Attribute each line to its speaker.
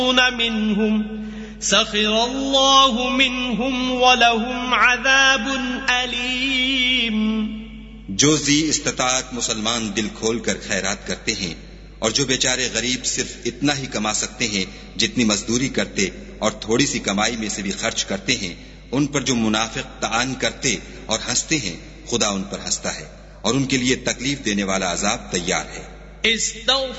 Speaker 1: मिनहुम सखिरल्लाहु मिनहुम वलहुम अज़ाबुन अलीम।
Speaker 2: जो जी इस्तिताअत मुसलमान दिल खोल कर खैरात करते हैं और जो बेचारे गरीब सिर्फ इतना ही कमा सकते हैं जितनी मजदूरी करते और थोड़ी सी कमाई में से भी खर्च करते हैं, उन पर जो मुनाफिक तान करते और हंसते हैं, खुदा उन पर हंसता है और उनके लिए तकलीफ देने वाला अजाब तैयार है।